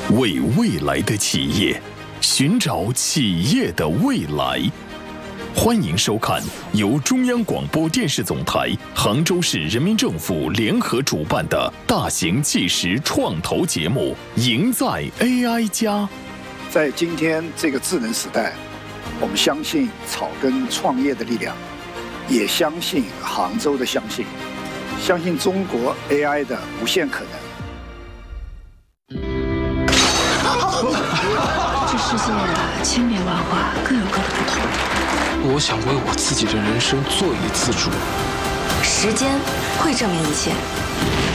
为未来的企业，寻找企业的未来。欢迎收看由中央广播电视总台、杭州市人民政府联合主办的大型纪实创投节目《赢在 AI 家》。 在今天这个智能时代，我们相信草根创业的力量，也相信杭州的相信中国 AI 的无限可能。 这世界千变万化，各有各的不同。 我想为我自己的人生做一次主。 时间会证明一切。